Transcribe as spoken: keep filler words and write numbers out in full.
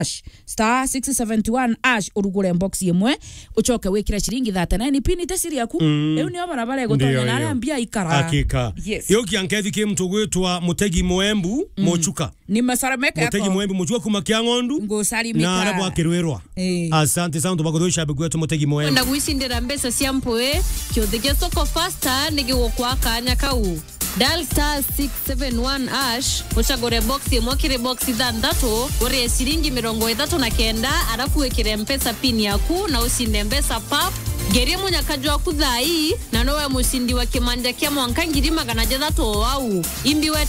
star six seventy one ash urugure box yemwe uchoke wekira shilingi thirty nine pini tesiri yaku mm. eu ni obara bare gotonya na ambia ikara hakika yes. Yo kiankethi ke mtu gwetwa Mutegi Mwembu mm. Mochuka ni masarameka yako Mutegi Mwembu Mochuka kuma Kiangondu ngosalimika na arabo akirwerwa eh. Asante sana tubako dosha begwetu Mutegi Mwembu nda gwicindira mbesa cia mpoe kyothige soko faster nigwo kwa kanya kau dial star six seven one ash uchagore box yemo kire box thandatu ore shilingi mirongo ithatu na kenda arafu wekire mpesa pin yaku na usinde mbesa pap gerie munyakajwa kuthai na nowe musindi wa kimanja kia mwanka ngiri magana jathatu au imbi